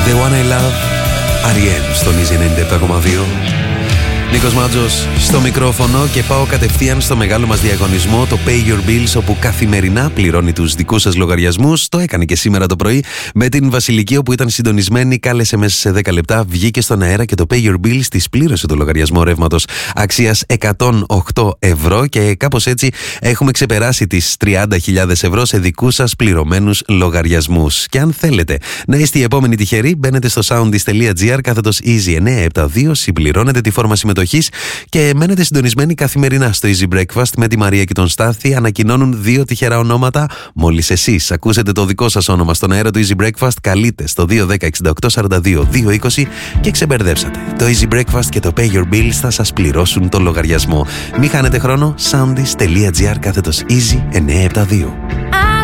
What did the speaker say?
The One I Love, R.E.M. στον Easy 97,2. Νίκος Μάτζος στο μικρόφωνο και πάω κατευθείαν στο μεγάλο μας διαγωνισμό, το Pay Your Bills, όπου καθημερινά πληρώνει τους δικούς σας λογαριασμούς. Το έκανε και σήμερα το πρωί με την Βασιλική, όπου ήταν συντονισμένη, κάλεσε μέσα σε 10 λεπτά, βγήκε στον αέρα και το Pay Your Bills της πλήρωσε το λογαριασμό ρεύματος αξίας 108 ευρώ και κάπως έτσι έχουμε ξεπεράσει τις 30.000 ευρώ σε δικούς σας πληρωμένους λογαριασμούς. Και αν θέλετε να είστε οι επόμενοι τυχεροί, μπαίνετε στο soundis.gr /Easy 972, συμπληρώνετε τη φόρμα συμμετοχής και μένετε συντονισμένοι καθημερινά στο Easy Breakfast με τη Μαρία και τον Στάθη. Ανακοινώνουν 2 τυχερά ονόματα. Μόλις εσείς ακούσετε το δικό σας όνομα στον αέρα του Easy Breakfast, καλείτε στο 210-68-42-220 και ξεμπερδέψατε. Το Easy Breakfast και το Pay Your Bills θα σας πληρώσουν το λογαριασμό. Μην χάνετε χρόνο. soundis.gr /Easy 972.